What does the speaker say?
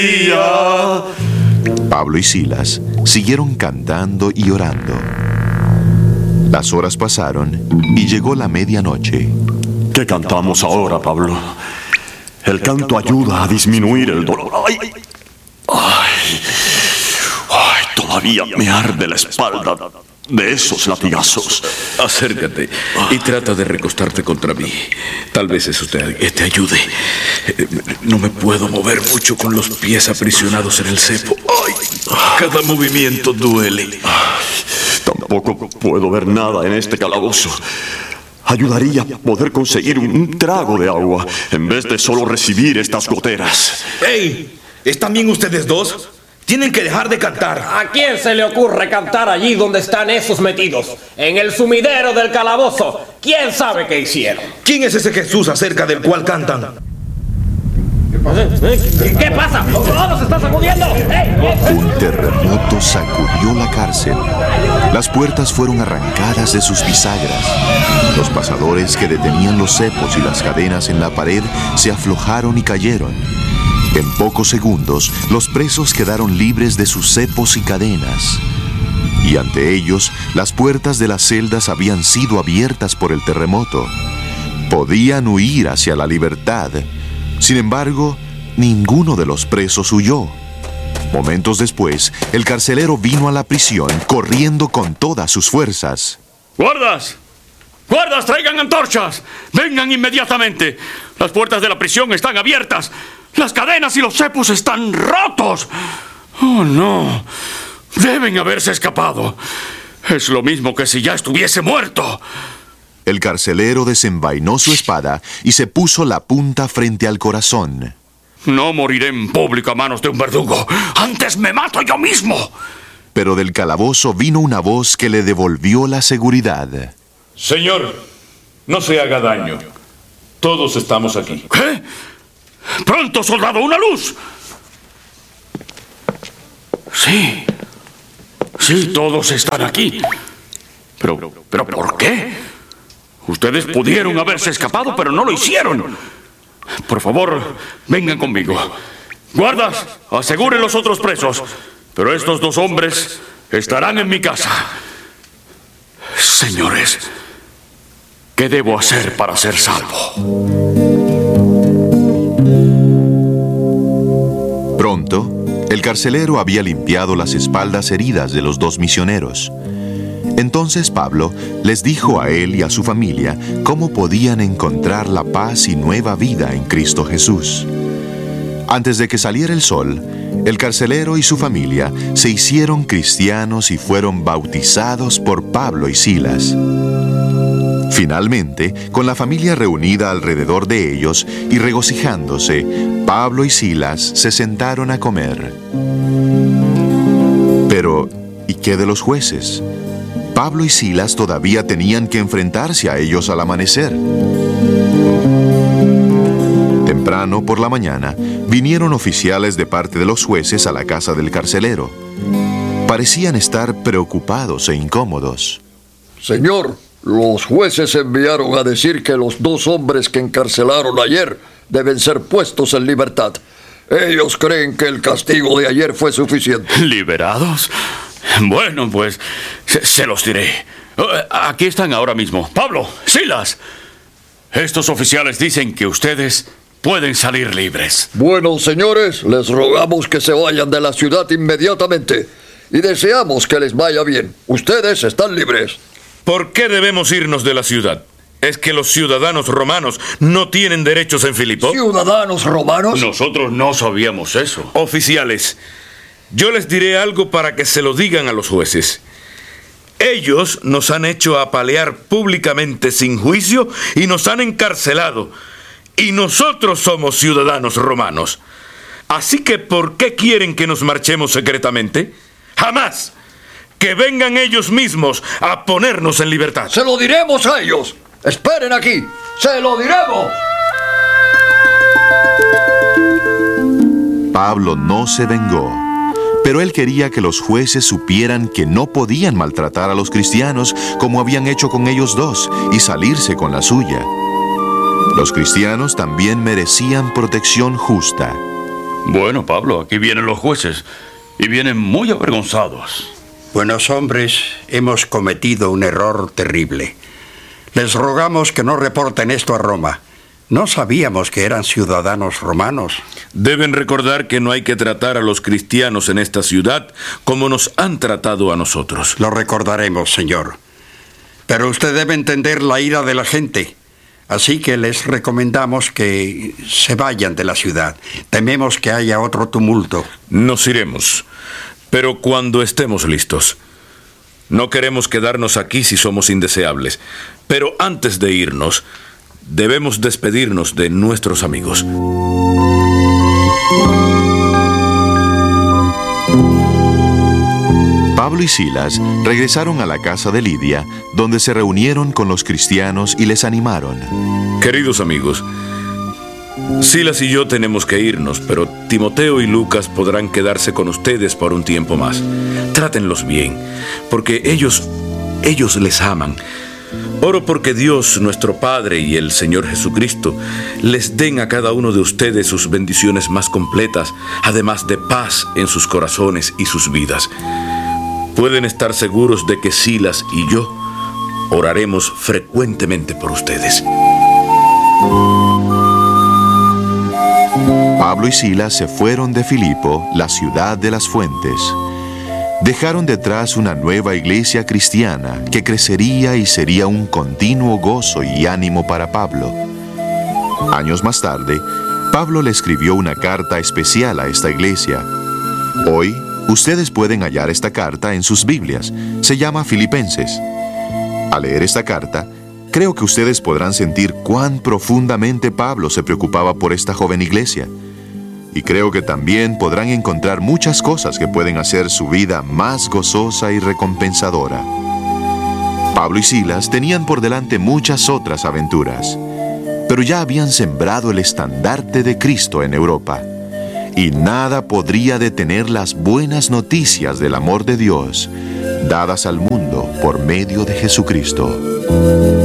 Pablo y Silas siguieron cantando y orando. Las horas pasaron y llegó la medianoche. ¿Qué cantamos ahora, Pablo? El canto ayuda a disminuir el dolor. Todavía me arde la espalda de esos latigazos. Acércate y trata de recostarte contra mí. Tal vez eso te ayude. No me puedo mover mucho con los pies aprisionados en el cepo. Cada movimiento duele. Tampoco puedo ver nada en este calabozo. Ayudaría poder conseguir un trago de agua en vez de solo recibir estas goteras. ¡Ey! ¿Están bien ustedes dos? Tienen que dejar de cantar. ¿A quién se le ocurre cantar allí donde están esos metidos? En el sumidero del calabozo. ¿Quién sabe qué hicieron? ¿Quién es ese Jesús acerca del cual cantan? ¿Qué pasa? ¡Todo se está sacudiendo! Un terremoto sacudió la cárcel. Las puertas fueron arrancadas de sus bisagras. Los pasadores que detenían los cepos y las cadenas en la pared se aflojaron y cayeron. En pocos segundos, los presos quedaron libres de sus cepos y cadenas. Y ante ellos, las puertas de las celdas habían sido abiertas por el terremoto. Podían huir hacia la libertad. Sin embargo, ninguno de los presos huyó. Momentos después, el carcelero vino a la prisión corriendo con todas sus fuerzas. ¡Guardas! ¡Guardas, traigan antorchas! ¡Vengan inmediatamente! Las puertas de la prisión están abiertas. Las cadenas y los cepos están rotos. ¡Oh, no! Deben haberse escapado. Es lo mismo que si ya estuviese muerto. El carcelero desenvainó su espada y se puso la punta frente al corazón. No moriré en público a manos de un verdugo. ¡Antes me mato yo mismo! Pero del calabozo vino una voz que le devolvió la seguridad. Señor, no se haga daño. Todos estamos aquí. ¿Qué? ¡Pronto, soldado, una luz! Sí, todos están aquí. Pero ¿por qué? Ustedes pudieron haberse escapado, pero no lo hicieron. Por favor, vengan conmigo. Guardas, aseguren los otros presos. Pero estos dos hombres estarán en mi casa. Señores, ¿qué debo hacer para ser salvo? Pronto, el carcelero había limpiado las espaldas heridas de los dos misioneros. Entonces Pablo les dijo a él y a su familia cómo podían encontrar la paz y nueva vida en Cristo Jesús. Antes de que saliera el sol, el carcelero y su familia se hicieron cristianos y fueron bautizados por Pablo y Silas. Finalmente, con la familia reunida alrededor de ellos y regocijándose, Pablo y Silas se sentaron a comer. Pero, ¿y qué de los jueces? Pablo y Silas todavía tenían que enfrentarse a ellos al amanecer. Temprano por la mañana, vinieron oficiales de parte de los jueces a la casa del carcelero. Parecían estar preocupados e incómodos. Señor, los jueces enviaron a decir que los dos hombres que encarcelaron ayer deben ser puestos en libertad. Ellos creen que el castigo de ayer fue suficiente. ¿Liberados? Bueno, pues se los diré. Aquí están ahora mismo. Pablo, Silas. Estos oficiales dicen que ustedes pueden salir libres. Bueno, señores, les rogamos que se vayan de la ciudad inmediatamente y deseamos que les vaya bien. Ustedes están libres. ¿Por qué debemos irnos de la ciudad? ¿Es que los ciudadanos romanos no tienen derechos en Filipo? ¿Ciudadanos romanos? Nosotros no sabíamos eso. Oficiales, yo les diré algo para que se lo digan a los jueces. Ellos nos han hecho apalear públicamente sin juicio y nos han encarcelado. Y nosotros somos ciudadanos romanos. Así que, ¿por qué quieren que nos marchemos secretamente? ¡Jamás! Que vengan ellos mismos a ponernos en libertad. ¡Se lo diremos a ellos! ¡Esperen aquí! ¡Se lo diremos! Pablo no se vengó, pero él quería que los jueces supieran que no podían maltratar a los cristianos como habían hecho con ellos dos y salirse con la suya. Los cristianos también merecían protección justa. Bueno, Pablo, aquí vienen los jueces y vienen muy avergonzados. Buenos hombres, hemos cometido un error terrible. Les rogamos que no reporten esto a Roma. No sabíamos que eran ciudadanos romanos. Deben recordar que no hay que tratar a los cristianos en esta ciudad como nos han tratado a nosotros. Lo recordaremos, señor. Pero usted debe entender la ira de la gente. Así que les recomendamos que se vayan de la ciudad. Tememos que haya otro tumulto. Nos iremos, pero cuando estemos listos. No queremos quedarnos aquí si somos indeseables. Pero antes de irnos, debemos despedirnos de nuestros amigos. Pablo y Silas regresaron a la casa de Lidia, donde se reunieron con los cristianos y les animaron. Queridos amigos, Silas y yo tenemos que irnos, pero Timoteo y Lucas podrán quedarse con ustedes por un tiempo más. Trátenlos bien, porque ellos les aman. Oro porque Dios, nuestro Padre y el Señor Jesucristo les den a cada uno de ustedes sus bendiciones más completas, además de paz en sus corazones y sus vidas. Pueden estar seguros de que Silas y yo oraremos frecuentemente por ustedes. Pablo y Silas se fueron de Filipo, la ciudad de las fuentes. Dejaron detrás una nueva iglesia cristiana que crecería y sería un continuo gozo y ánimo para Pablo. Años más tarde, Pablo le escribió una carta especial a esta iglesia. Hoy, ustedes pueden hallar esta carta en sus Biblias. Se llama Filipenses. Al leer esta carta, creo que ustedes podrán sentir cuán profundamente Pablo se preocupaba por esta joven iglesia. Y creo que también podrán encontrar muchas cosas que pueden hacer su vida más gozosa y recompensadora. Pablo y Silas tenían por delante muchas otras aventuras, pero ya habían sembrado el estandarte de Cristo en Europa, y nada podría detener las buenas noticias del amor de Dios dadas al mundo por medio de Jesucristo.